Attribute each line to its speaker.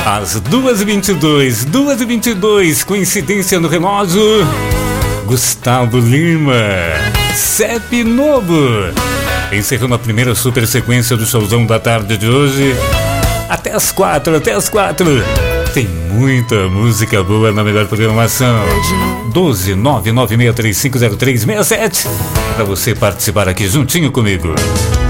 Speaker 1: Às 2h22, 2h22, coincidência no relógio. Gustavo Lima, CEP Novo. Encerrando a primeira super sequência do showzão da tarde de hoje. Até as 4. Tem muita música boa na melhor programação. 12996350367 para você participar aqui juntinho comigo.